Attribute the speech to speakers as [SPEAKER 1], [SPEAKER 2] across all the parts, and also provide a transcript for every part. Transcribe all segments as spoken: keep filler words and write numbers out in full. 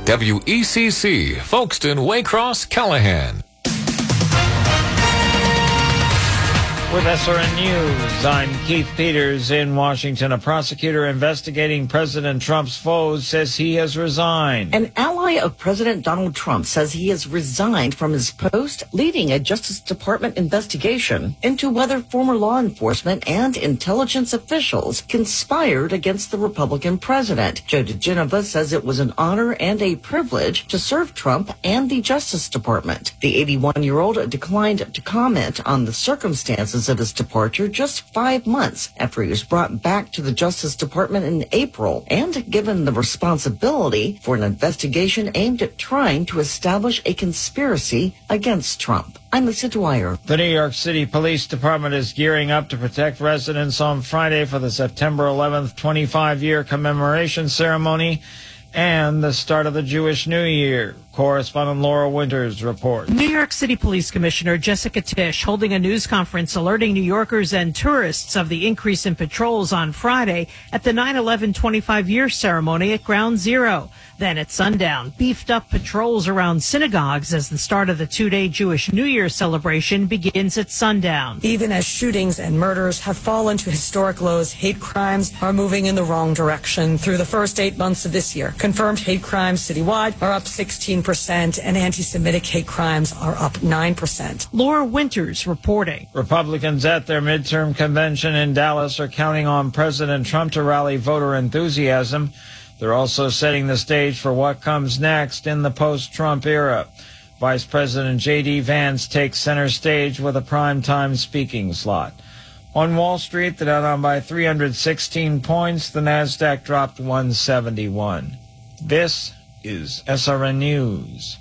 [SPEAKER 1] W E C C, Folkestone, Waycross, Callahan.
[SPEAKER 2] With S R N News, I'm Keith Peters in Washington. A prosecutor investigating President Trump's foes says he has resigned.
[SPEAKER 3] An ally of President Donald Trump says he has resigned from his post leading a Justice Department investigation into whether former law enforcement and intelligence officials conspired against the Republican president. Joe DeGenova says it was an honor and a privilege to serve Trump and the Justice Department. The eighty-one-year-old declined to comment on the circumstances of his departure just five months after he was brought back to the Justice Department in April and given the responsibility for an investigation aimed at trying to establish a conspiracy against Trump. I'm Lisa Dwyer.
[SPEAKER 2] The New York City Police Department is gearing up to protect residents on Friday for the September eleventh twenty-five-year commemoration ceremony and the start of the Jewish New Year. Correspondent Laura Winters reports.
[SPEAKER 4] New York City Police Commissioner Jessica Tisch holding a news conference alerting New Yorkers and tourists of the increase in patrols on Friday at the nine eleven twenty-five-year ceremony at Ground Zero. Then at sundown, beefed up patrols around synagogues as the start of the two-day Jewish New Year celebration begins at sundown.
[SPEAKER 5] Even as shootings and murders have fallen to historic lows, hate crimes are moving in the wrong direction. Through the first eight months of this year, confirmed hate crimes citywide are up sixteen percent and anti-Semitic hate crimes are up nine percent.
[SPEAKER 4] Laura Winters reporting.
[SPEAKER 2] Republicans at their midterm convention in Dallas are counting on President Trump to rally voter enthusiasm. They're also setting the stage for what comes next in the post-Trump era. Vice President J D. Vance takes center stage with a primetime speaking slot. On Wall Street, the Dow down by three hundred sixteen points. The Nasdaq dropped one seventy-one. This is S R N News.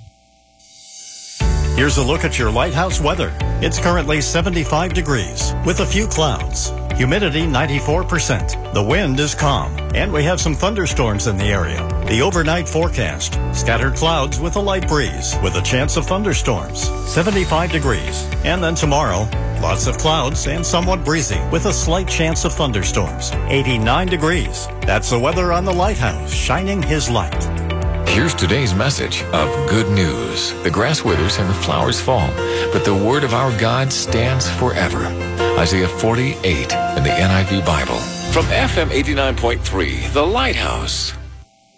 [SPEAKER 6] Here's a look at your lighthouse weather. It's currently seventy-five degrees with a few clouds. Humidity ninety-four percent. The wind is calm, and we have some thunderstorms in the area. The overnight forecast, scattered clouds with a light breeze with a chance of thunderstorms. seventy-five degrees. And then tomorrow, lots of clouds and somewhat breezy with a slight chance of thunderstorms. eighty-nine degrees. That's the weather on the lighthouse, shining his light.
[SPEAKER 1] Here's today's message of good news. The grass withers and the flowers fall, but the word of our God stands forever. Isaiah forty-eight in the N I V Bible. From F M eighty-nine point three, The Lighthouse.